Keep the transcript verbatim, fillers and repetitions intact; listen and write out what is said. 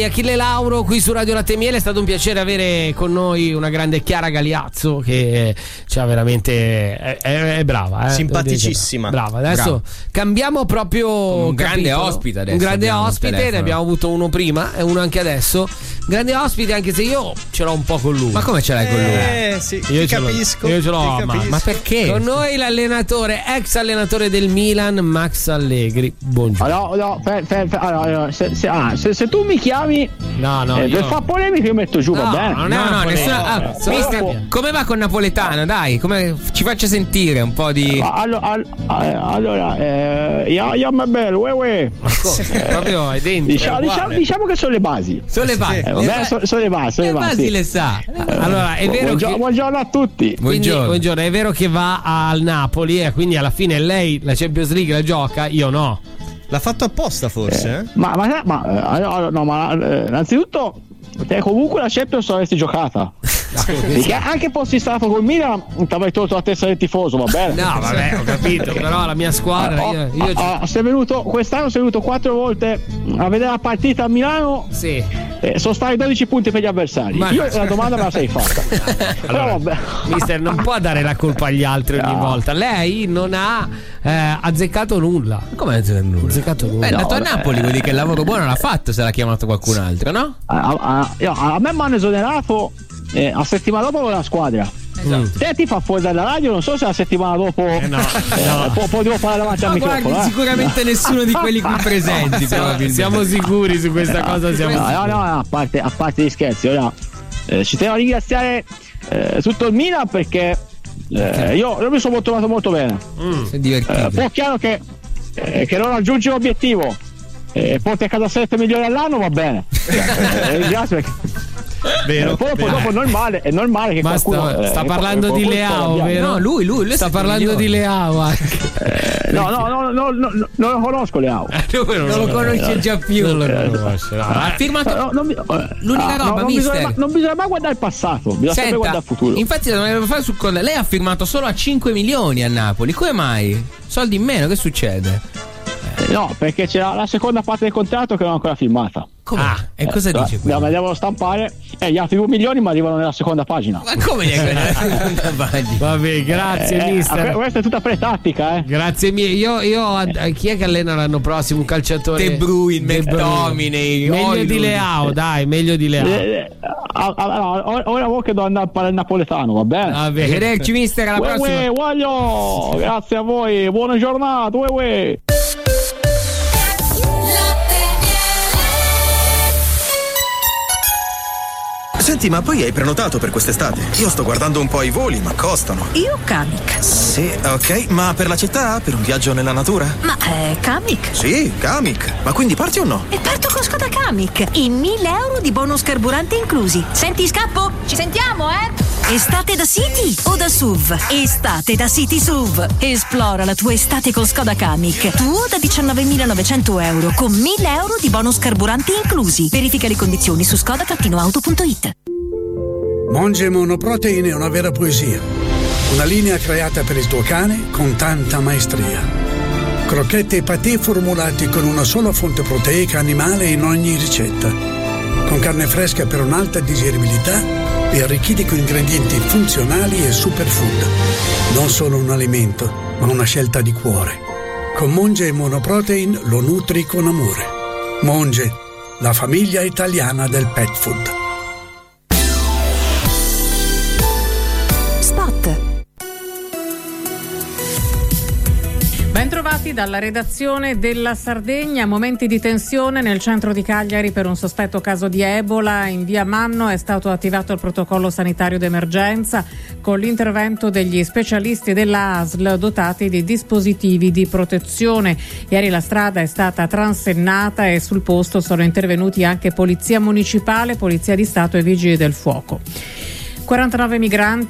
Achille Lauro qui su Radio Latte e Miele. È stato un piacere avere con noi una grande Chiara Galiazzo che cioè, veramente è, è, è brava, eh? Simpaticissima, brava. Adesso Bravo. cambiamo proprio un grande capitolo. ospite adesso. Un grande abbiamo ospite, ne abbiamo avuto uno prima e uno anche adesso. Grande ospite, anche se io ce l'ho un po' con lui. Ma come ce l'hai con lui? Eh sì, Io ti ce l'ho- capisco. io ce l'ho, ti ma- capisco. Ma perché? Con noi l'allenatore, ex allenatore del Milan, Max Allegri. Buongiorno. No, no, fe- fe- fe- allora, se, se- ah, se- se tu mi chiami No, no, eh, io... per fare polemica io metto giù, No, va bene? non è No, no, una nessuna. polemica. Ah, Solo mister, dopo- come va con Napoletano? Dai, come ci faccia sentire un po' di. Allo- al- eh, Allora, eh, io, io mi bello, uè, uè. Proprio è dentro. Diciamo, è diciamo, uguale. diciamo che sono le basi. Sono le basi. Eh, vabbè, sono, sono le basi, sono Le le basi basi. le sa. Allora, è vero buongiorno, che buongiorno a tutti. quindi, Buongiorno. buongiorno, è vero che va al Napoli e quindi alla fine lei la Champions League la gioca, io no. L'ha fatto apposta forse, eh? Ma, ma, ma, eh, allora, no, ma eh, innanzitutto te comunque la Champions l'avresti giocata. Perché anche fossi stato col Milan ti avrei tolto la testa del tifoso, va bene? No, vabbè, ho capito, però la mia squadra Oh, io, io oh, oh, sei venuto, quest'anno sei venuto quattro volte a vedere la partita a Milano. sì. Eh, sono stati dodici punti per gli avversari. Ma- Io la domanda me la sei fatta. Allora, Però vabbè. mister non può dare la colpa agli altri ogni No. volta. Lei non ha eh, azzeccato nulla. Come non c'è nulla? Azzeccato nulla. Beh, è andato No, a Napoli, vuol dire che il lavoro buono l'ha fatto se l'ha chiamato qualcun altro, no? A, a- io- a me mi hanno esonerato eh, a settimana dopo con la squadra. Esatto. Te ti fa fuori dalla radio, non so se la settimana dopo Eh, no, eh, no. po- poi devo fare davanti al No, guardi, microfono. eh. sicuramente nessuno di quelli qui presenti. Siamo, probabilmente. siamo sicuri su questa cosa. Siamo No, no, sicuri. no, a parte, a parte gli scherzi, ora eh, ci tengo a ringraziare eh, tutto il Milan perché eh, io, io mi sono trovato molto bene. Si è Eh, divertito. poi è chiaro che, eh, che non raggiunge l'obiettivo e porti a casa sette milioni all'anno, va bene. Eh, ringrazio perché Vero. eh, poi dopo, dopo è normale, è normale che Ma qualcuno sta, eh, sta che parlando poi- di poi- Leao, poi- vero? No, lui, lui, lui sta sette parlando di milioni. Leao anche. Eh, no, no, no, no, no, no, non lo conosco Leao. Lui Non lo conosce già più. Non lo conosce. no. Ha firmato. No, non mi- eh, L'unica roba, non mister. bisogna, ma- non bisogna mai guardare il passato, bisogna sempre guardare il futuro. infatti dovrebbe fare su con lei ha firmato solo a cinque milioni a Napoli. Come mai? Soldi in meno, che succede? Eh, No, perché c'era la seconda parte del contratto che non è ancora firmata. Come? Ah, e cosa Eh, dice qui? la- la devono stampare e gli altri due milioni mi arrivano nella seconda pagina. Ma come gli hai Vabbè, grazie Eh, mister. eh, questa è tutta pretattica, eh. Grazie mille. Io, io a- a- chi è che allena l'anno prossimo? Un calciatore? De Bruyne, De Bruyne. McTominay, Meglio Højlund. di Leao, dai, meglio di Leao. Eh, eh, ah, ah, no, ora- ora voi che devo andare a parlare il napoletano, va bene? Vabbè. Arrivederci mister, alla Uè, prossima. uè, voglio, grazie a voi, buona giornata, uè, uè. Senti, ma poi hai prenotato per quest'estate? Io sto guardando un po' i voli, ma costano. Io Kamiq. Sì, ok, ma per la città? Per un viaggio nella natura? Ma è Kamiq? Sì, Kamiq. Ma quindi parti o no? E parto con Skoda Kamiq e mille euro di bonus carburante inclusi. Senti, scappo? Ci sentiamo, eh? Estate da City o da S U V? Estate da City S U V. Esplora la tua estate con Skoda Kamiq. Tuo da diciannovemilanovecento euro con mille euro di bonus carburanti inclusi. Verifica le condizioni su skoda auto punto it. Monge Monoprotein è una vera poesia. Una linea creata per il tuo cane con tanta maestria. Crocchette e patè formulati con una sola fonte proteica animale in ogni ricetta. Con carne fresca per un'alta digeribilità e arricchiti con ingredienti funzionali e superfood. Non solo un alimento, ma una scelta di cuore. Con Monge Monoprotein lo nutri con amore. Monge, la famiglia italiana del pet food. Bentrovati dalla redazione della Sardegna. Momenti di tensione nel centro di Cagliari per un sospetto caso di Ebola. In via Manno è stato attivato il protocollo sanitario d'emergenza con l'intervento degli specialisti della A S L dotati di dispositivi di protezione. Ieri la strada è stata transennata e sul posto sono intervenuti anche Polizia Municipale, Polizia di Stato e Vigili del Fuoco. quarantanove migranti